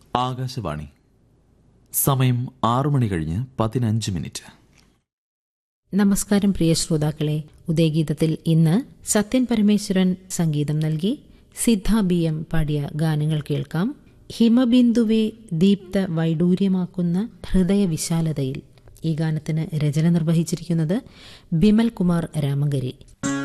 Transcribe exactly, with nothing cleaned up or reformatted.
ആകാശവാണി. സമയം ആറു മണി കഴിഞ്ഞ് പതിനഞ്ച് മിനിറ്റ്. നമസ്കാരം പ്രിയ ശ്രോതാക്കളെ. ഉദയഗീതത്തിൽ ഇന്ന് സത്യൻ പരമേശ്വരൻ സംഗീതം നൽകി സിദ്ധ ബി എം പാടിയ ഗാനങ്ങൾ കേൾക്കാം. ഹിമബിന്ദുവെ ദീപ്ത വൈഡൂര്യമാക്കുന്ന ഹൃദയവിശാലതയിൽ. ഈ ഗാനത്തിന് രചന നിർവഹിച്ചിരിക്കുന്നത് ബിമൽ കുമാർ രാമങ്കരി.